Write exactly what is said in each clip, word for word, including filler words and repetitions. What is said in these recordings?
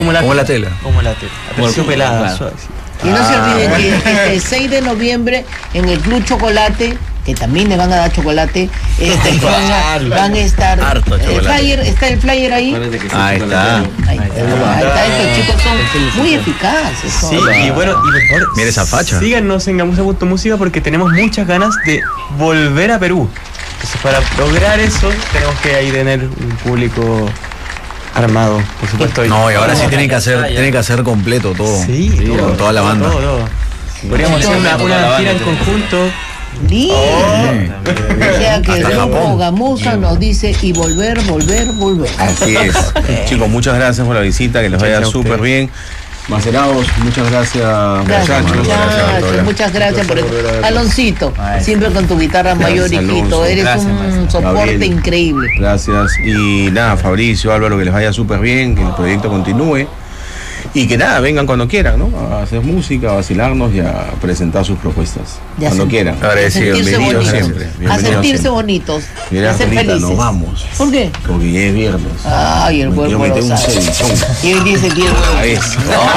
Como la, como la tela. Como la tela. Aterciopelada, Claro. suavecita. Y no Ah. se olviden que este seis de noviembre en el Club Chocolate, que también le van a dar chocolate, este, van, a, van a estar Harto el chocolate. flyer, está el flyer ahí. Acuérdate que sí, Ahí está. Ahí está, ahí está, estos chicos son muy eficaces. Sí, son. y bueno, y por favor, Mira esa facha. síganos en Gamuza Punto Música porque tenemos muchas ganas de volver a Perú. Entonces, para lograr eso, tenemos que ahí tener un público armado, por supuesto. No, y ahora sí tienen que hacer, tienen que hacer completo todo. Sí, Sí, todo, con toda la banda. Todo, todo. Podríamos hacer una, una gira en conjunto. Lindo. O sea que el Hasta grupo Japón. Gamuza nos dice y volver, volver, volver. Así es. Chicos, muchas gracias por la visita, que les vaya Gracias a súper ustedes. bien. Macerados, muchas gracias, Gracias, muchachos. muchachos, muchas gracias por eso. Aloncito, siempre con tu guitarra mayor, Gracias, hijito, Alonso. eres Gracias, un maestro. soporte Gabriel. increíble. Gracias. Y nada, Fabricio, Álvaro, que les vaya súper bien, que el proyecto continúe. Y que nada, vengan cuando quieran, ¿no? A hacer música, a vacilarnos y a presentar sus propuestas. Ya cuando se- quieran. Agradecido. sentirse Bienvenidos bonitos, siempre. a Bienvenidos sentirse siempre. bonitos, Mira, a ser Angelita, felices. nos vamos. ¿Por qué? Porque ya es viernes. Ay, el Me cuerpo quiero meter lo un sabe. sedizón. Y hoy dice que el A huevo. eso.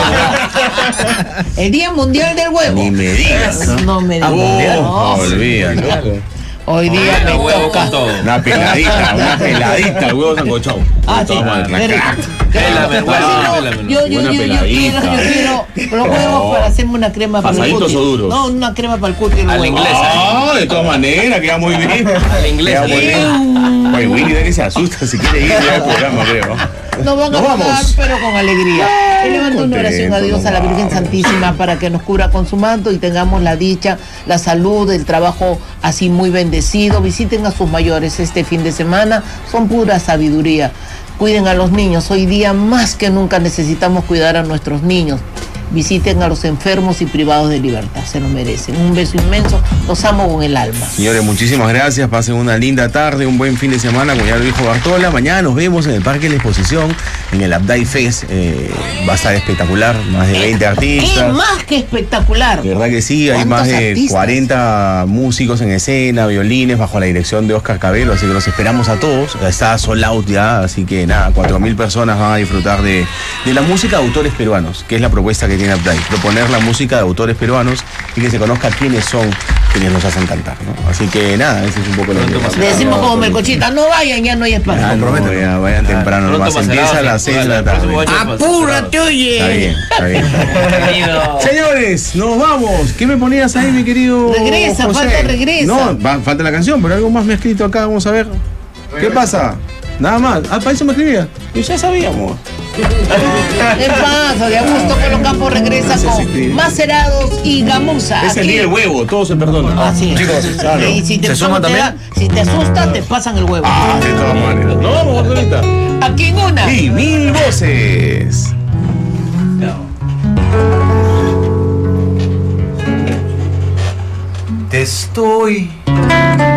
El Día Mundial del Huevo. Ni me digas. No me digas. Oh, No, olvídate. hoy día me Huevo toca. con todo. Una peladita, una peladita, el huevo sancochado. Ah, De sí. todas maneras, Qué rico. Qué rico. Pélame, Así huevo, no, pélame. Yo, yo, Buena yo, yo quiero, peladita. yo quiero los huevos para hacerme una crema para el ¿Pasaditos cutis. o duros? No, una crema para el cutis. los A la huevos. inglesa. Ah, de todas maneras, queda muy bien. A la inglesa. Queda muy bien. Oye, Willy, de que se asusta si quiere ir ya al programa, creo. Nos van a Nos pagar, vamos. pero con alegría. Y levanto una oración a Contento, Dios, a la nos Virgen vamos. Santísima, para que nos cubra con su manto y tengamos la dicha, la salud, el trabajo así muy bendecido. Visiten a sus mayores este fin de semana, son pura sabiduría. Cuiden a los niños, hoy día más que nunca necesitamos cuidar a nuestros niños. Visiten a los enfermos y privados de libertad, se lo merecen. Un beso inmenso, los amo con el alma. Señores, muchísimas gracias. Pasen una linda tarde, un buen fin de semana, como ya lo dijo Bartola. Mañana nos vemos en el Parque de la Exposición, en el Abdai Fest. Eh, va a estar espectacular, más de veinte Es artistas. más que espectacular. De verdad que sí, hay más ¿Cuántos de artistas? cuarenta músicos en escena, violines, bajo la dirección de Oscar Cabello, así que los esperamos a todos. Está sold out ya, así que nada, cuatro mil personas van a disfrutar de, de la música de autores peruanos, que es la propuesta que tiene Abdai, proponer la música de autores peruanos y que se conozca quiénes son quienes nos hacen cantar, ¿no? Así que nada, ese es un poco lo que Le decimos como Melcochita, no vayan, ya no hay espacio. Ah, no, ya, vayan temprano, Pronto nomás pasará, empieza a las sí, seis de la el próximo tarde. año Apúrate, oye. Está bien, está bien. Bienvenido. Señores, nos vamos. ¿Qué me ponías ahí, mi querido Regresa, José? falta regresa. No, va- falta la canción, pero algo más me ha escrito acá, vamos a ver. ¿Qué pasa? Nada más. Ah, para eso me escribía. Y ya sabíamos. ¿Qué pasa? De Augusto Colo Campo regresa con Macerados y Gamuza. Es el día del huevo, todo se perdona. Así es. Chicos, claro. Y si te, ¿Se suma te también? da- si te asustas, te pasan el huevo. Ah, de todas maneras. No vamos, Bartolita. Aquí en una. Y mil voces. Te estoy